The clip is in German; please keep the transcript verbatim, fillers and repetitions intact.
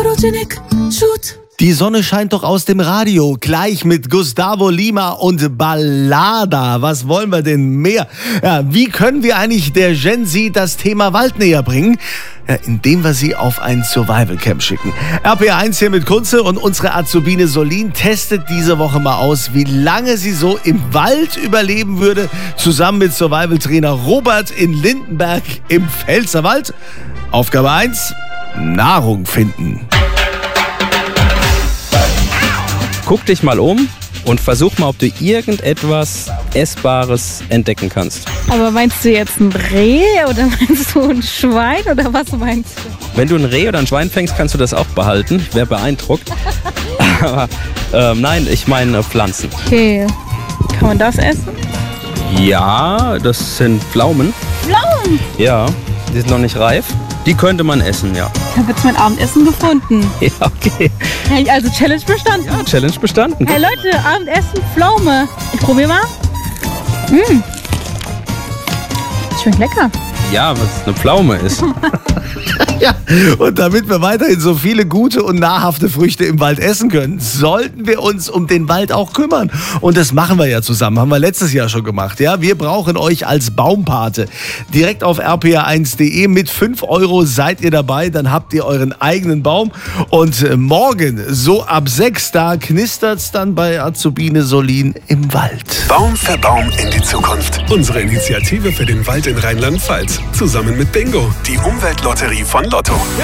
Die Sonne scheint doch aus dem Radio, gleich mit Gustavo Lima und Ballada. Was wollen wir denn mehr? Ja, wie können wir eigentlich der Gen Z das Thema Wald näher bringen? Ja, indem wir sie auf ein Survival-Camp schicken. R P R eins hier mit Kunze und unsere Azubine Solin testet diese Woche mal aus, wie lange sie so im Wald überleben würde, zusammen mit Survival-Trainer Robert in Lindenberg im Pfälzerwald. Aufgabe eins, Nahrung finden. Guck dich mal um und versuch mal, ob du irgendetwas Essbares entdecken kannst. Aber meinst du jetzt ein Reh oder meinst du ein Schwein oder was meinst du? Wenn du ein Reh oder ein Schwein fängst, kannst du das auch behalten. Ich wäre beeindruckt. Aber ähm, nein, ich meine Pflanzen. Okay, kann man das essen? Ja, das sind Pflaumen. Pflaumen? Ja, die sind noch nicht reif. Die könnte man essen, ja. Ich habe jetzt mein Abendessen gefunden. Ja, okay. Also Challenge bestanden. Ja, Challenge bestanden. Hey Leute, Abendessen, Pflaume. Ich probiere mal. Mmh. Schmeckt lecker. Ja, was eine Pflaume ist. Ja, und damit wir weiterhin so viele gute und nahrhafte Früchte im Wald essen können, sollten wir uns um den Wald auch kümmern. Und das machen wir ja zusammen, haben wir letztes Jahr schon gemacht. Ja, wir brauchen euch als Baumpate. Direkt auf r p r eins punkt d e mit fünf Euro seid ihr dabei, dann habt ihr euren eigenen Baum. Und morgen, so ab sechs, da knistert's dann bei Azubine Solin im Wald. Baum für Baum in die Zukunft. Unsere Initiative für den Wald in Rheinland-Pfalz. Zusammen mit Bingo, die Umweltlotterie von Lotto.